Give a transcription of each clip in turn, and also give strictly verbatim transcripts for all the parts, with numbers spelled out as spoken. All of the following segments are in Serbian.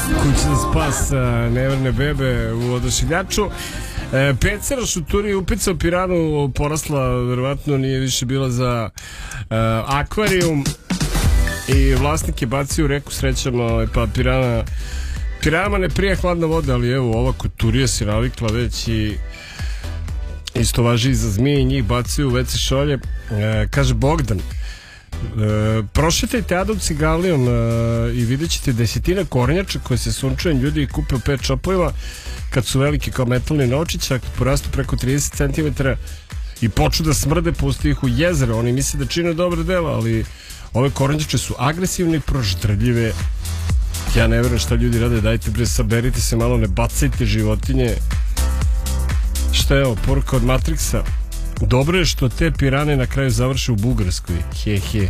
Kućan spas neverne bebe u odašiljaču. E, Pecera šuturi upicao piranu, porasla, verovatno nije više bila za e, akvarijum i vlasnik je bacio u reku, srećama, pa pirana piranama ne prije hladna voda, ali evo ova kuturija se navikla već i isto važi i za zmije i njih bacio u ve ce šolje. E, kaže Bogdan, E, prošetajte Adom Cigalijom e, i vidjet ćete desetina kornjača koje se sunčujem ljudi i kupe u pet šopovima kad su veliki kao metalni novčića, porastu preko trideset centimetara i počnu da smrde, pusti ih u jezero. Oni misle da čine dobro delo, ali ove kornjače su agresivne i proždrljive. Ja ne verujem šta ljudi rade. Dajte bre, saberite se malo, ne bacajte životinje. Šta je ovo, poruka od Matrixa? Dobro je što te pirane na kraju završe u Bugarskoj. He he.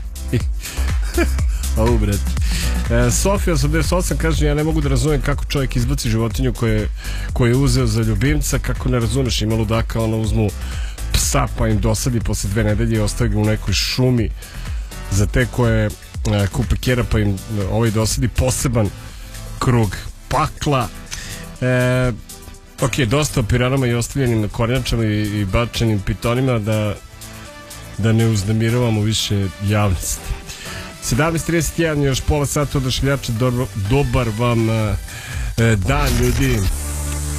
Au bret. E, Sofija osamdeset osam kaže, ja ne mogu da razumem kako čovjek izbaci životinju koje, koje je uzeo za ljubimca. Kako ne razumeš, ima ludaka, ono uzmu psa pa im dosadi posle dve nedelje i ostavi ga u nekoj šumi. Za te koje e, kupe kjera pa im ovaj dosadi, poseban krug pakla. E, ok, dosta o piranama i ostavljenim na kornjačama i, i bačenim pitonima, da da ne uznemiravamo više javnost. sedamnaest trideset jedan, još pola sata odašiljača. Dobar, dobar vam e, dan, ljudi.